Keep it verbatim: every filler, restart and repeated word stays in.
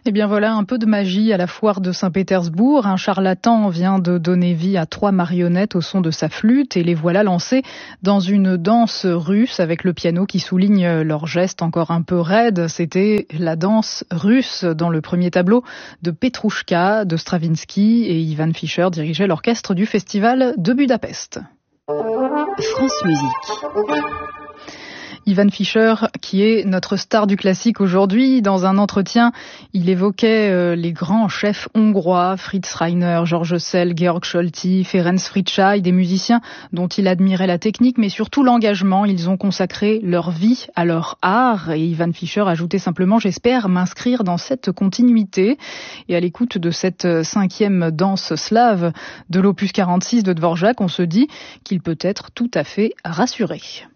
Eh bien voilà, un peu de magie à la foire de Saint-Pétersbourg. Un charlatan vient de donner vie à trois marionnettes au son de sa flûte et les voilà lancées dans une danse russe avec le piano qui souligne leurs gestes encore un peu raides. C'était la danse russe dans le premier tableau de Petrouchka de Stravinsky, et Ivan Fischer dirigeait l'orchestre du festival de Budapest. France Musique. Ivan Fischer, qui est notre star du classique aujourd'hui, dans un entretien, il évoquait euh, les grands chefs hongrois, Fritz Reiner, George Szell, Georg Scholti, Ferenc Fricsay, des musiciens dont il admirait la technique, mais surtout l'engagement. Ils ont consacré leur vie à leur art, et Ivan Fischer ajoutait simplement « J'espère m'inscrire dans cette continuité ». Et à l'écoute de cette cinquième danse slave de l'opus quarante-six de Dvorak, on se dit qu'il peut être tout à fait rassuré.